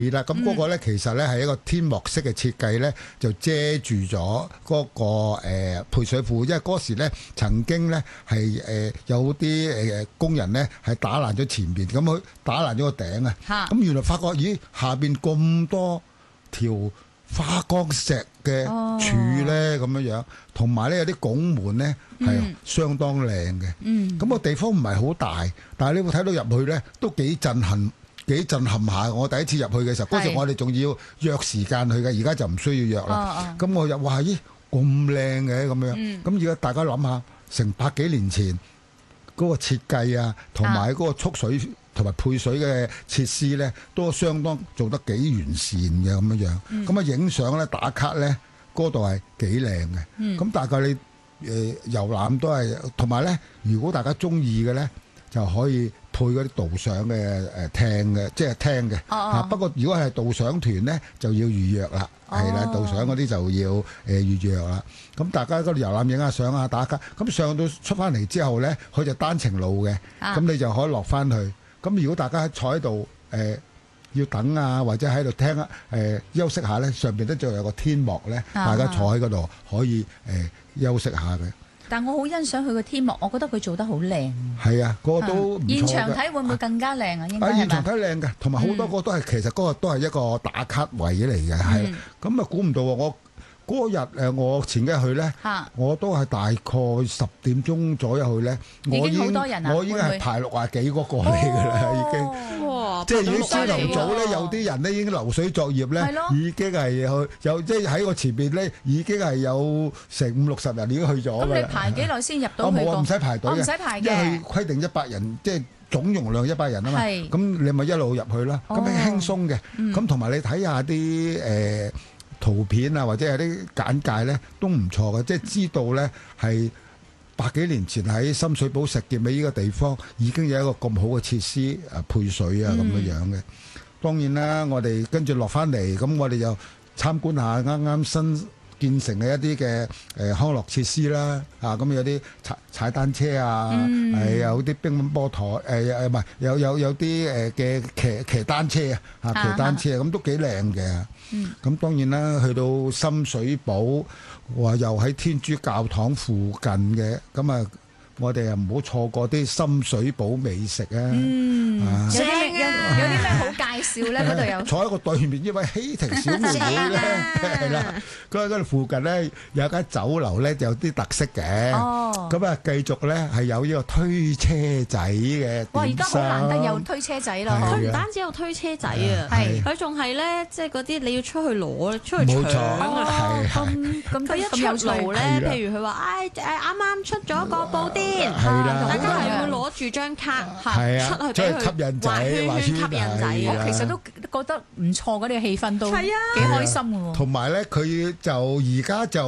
係啦，咁嗰個咧其實咧係一個天幕式嘅設計咧，就遮住咗嗰個配水庫，因為嗰時咧曾經咧係有啲工人咧係打爛咗前邊，咁佢打爛咗個頂啊，咁原來發覺咦下邊咁多條花崗石嘅柱咧咁樣，同埋咧有啲拱門咧係相當靚嘅，咁個地方唔係好大，但係你會睇到入去咧都幾震撼。幾震撼下！我第一次入去嘅時候，嗰時我哋仲要約時間去嘅，而家就唔需要約啦。咁我入哇咦咁靚嘅咁樣，咁而家大家諗下，成百幾年前嗰個設計啊，同埋嗰個蓄水同埋配水嘅設施咧，都相當做得幾完善嘅咁樣。咁啊影相咧打卡咧，嗰度係幾靚嘅。咁大概你遊覽都係，同埋咧，如果大家中意嘅咧，就可以配嗰啲導賞嘅廳嘅，即係廳嘅。不過如果係導賞團咧，就要預約啦。係啦，導賞嗰啲就要預約啦。咁大家嗰度遊覽影下相啊，打卡。咁上到出翻嚟之後咧，佢就單程路嘅。咁你就可以落翻去。咁如果大家坐喺度要等啊，或者喺度聽休息下咧，上邊咧就有個天幕咧，大家坐喺嗰度可以休息下嘅。 但我好欣賞佢個天幕，我覺得佢做得好靚。 係啊，個個都唔錯嘅。 現場睇會唔會更加靚啊？應該係嘛？ 現場睇靚嘅，同埋好多個都係其實嗰個都係一個打卡位嚟嘅，係。咁啊估唔到我嗰日我前幾日去咧，我都係大概10點鐘左右去咧， 已經好多人啊！ 我已經係排60幾個過嚟㗎啦，已經。哇！即係已經朝頭早咧，有啲人咧已經流水作業咧，已經係有即係喺我前邊咧，已經係有成50-60人已經去咗㗎啦。咁你排幾耐先入到去？ 冇啊，唔使排隊嘅， 唔使排嘅， 因為佢規定100人，即係總容量100人啊嘛。咁你咪一路入去啦，咁輕鬆嘅。咁同埋你睇下啲圖片啊，或者係啲簡介咧，都唔錯嘅，即係知道咧係100幾年前喺深水埗石硤尾呢個地方已經有一個咁好嘅設施配水啊咁樣嘅。當然啦，我哋跟住落翻嚟，咁我哋就參觀下啱啱新建成嘅一啲嘅康樂設施啦。咁有啲踩單車啊，有啲乒乓波台，唔係有啲嘅騎單車啊，騎單車咁都幾靚嘅。咁當然啦，去到深水埗，話又喺天主教堂附近嘅，咁啊，我哋又唔好錯過啲深水埗美食啊！ 有啲咩好介紹咧？嗰度有坐喺個對面呢位希婷小妹妹咧，係啦，嗰度附近咧有間酒樓咧，有啲特色嘅。咁啊，繼續咧係有呢個推車仔嘅。 哇！而家好難得有推車仔咯。 佢唔單止有推車仔啊，佢仲係咧，即係嗰啲你要出去攞、出去搶啊。咁佢一出爐咧，譬如佢話：啱啱出咗個布甸，大家係會攞住張卡出去俾佢吸引仔， 畫圈吸引仔。 我其實都覺得唔錯，嗰啲氣氛都幾開心嘅喎。 同埋咧，佢就而家就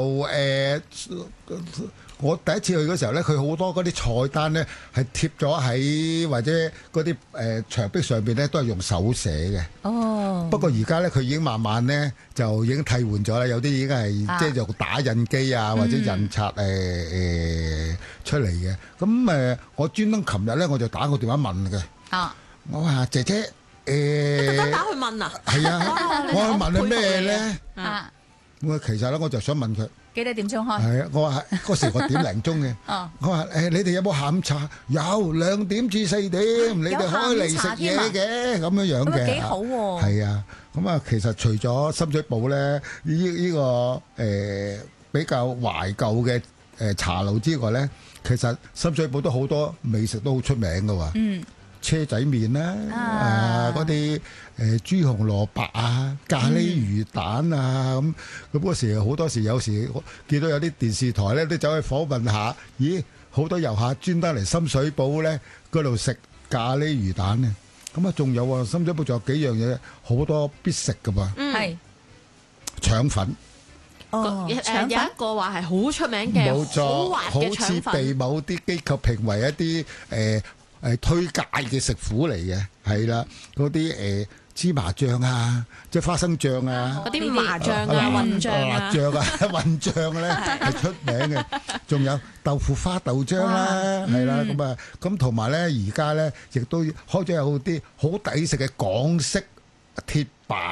我第一次去嗰時候咧，佢好多嗰啲菜單咧係貼咗喺或者嗰啲牆壁上邊咧，都係用手寫嘅。不過而家咧，佢已經慢慢咧就已經替換咗啦，有啲已經係即係用打印機啊，或者印刷出嚟嘅。咁我專登琴日咧，我就打個電話問嘅。我話姐姐， 你特登打去問啊？ 係啊，我去問佢咩咧？我其實咧，我就想問佢幾多點鐘開？ 係啊，我話嗰時我1點零鐘嘅。我話你哋有冇下午茶？有2點至4點，你哋可以嚟食嘢嘅咁樣嘅。 幾好喎！ 係啊，咁啊，其實除咗深水埗咧，呢個比較懷舊嘅茶樓之外咧，其實深水埗都好多美食都好出名㗎喎。車仔麵啦，嗰啲豬紅蘿蔔啊，咖喱魚蛋啊咁嗰時好多時有時見到有啲電視台咧都走去訪問下，咦好多遊客專登嚟深水埗咧嗰度食咖喱魚蛋咧，咁啊仲有啊深水埗仲有幾樣嘢好多必食噶噃， 係腸粉。 有一個話係好出名嘅， 冇錯，好似被某啲機構評為一啲推介嘅食府嚟嘅，係啦，嗰啲芝麻醬啊，即係花生醬啊， 嗰啲麻醬啊、混醬啊、 辣醬啊、混醬咧係出名嘅，仲有豆腐花豆漿啦，係啦，咁啊，咁同埋咧而家咧亦都開咗有啲好抵食嘅港式鐵板。